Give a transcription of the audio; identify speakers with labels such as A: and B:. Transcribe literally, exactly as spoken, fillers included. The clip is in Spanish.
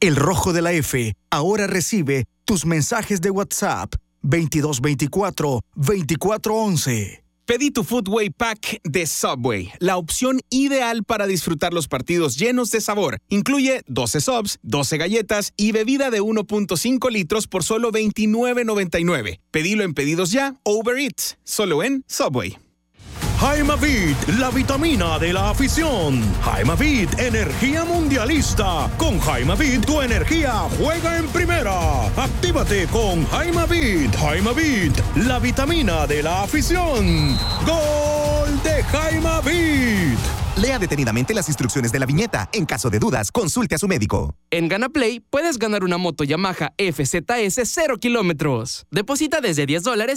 A: El Rojo de la F ahora recibe tus mensajes de WhatsApp veintidós veinticuatro veinticuatro once.
B: Pedí tu Foodway Pack de Subway, la opción ideal para disfrutar los partidos llenos de sabor. Incluye doce subs, doce galletas y bebida de uno punto cinco litros por solo veintinueve noventa y nueve. Pedilo en Pedidos Ya o Uber Eats, solo en Subway.
C: Jaimavit, la vitamina de la afición. Jaimavit, energía mundialista. Con Jaimavit, tu energía juega en primera. Actívate con Jaimavit. Jaimavit, la vitamina de la afición. ¡Gol de Jaimavit!
D: Lea detenidamente las instrucciones de la viñeta. En caso de dudas, consulte a su médico.
E: En GanaPlay puedes ganar una moto Yamaha F Z S cero kilómetros. Deposita desde diez dólares